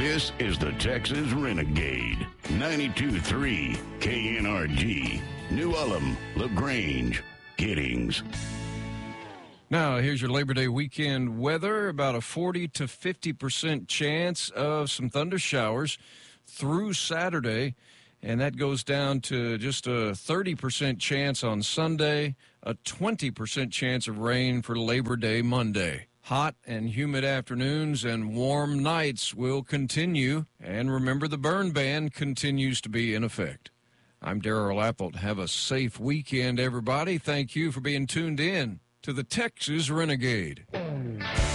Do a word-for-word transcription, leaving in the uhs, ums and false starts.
This is the Texas Renegade. ninety-two point three K N R G. New Ulm, LaGrange, Giddings. Now, here's your Labor Day weekend weather. About a forty to fifty percent chance of some thunder showers through Saturday. And that goes down to just a thirty percent chance on Sunday, a twenty percent chance of rain for Labor Day Monday. Hot and humid afternoons and warm nights will continue. And remember, the burn ban continues to be in effect. I'm Darrell Apple. Have a safe weekend, everybody. Thank you for being tuned in to the Texas Renegade.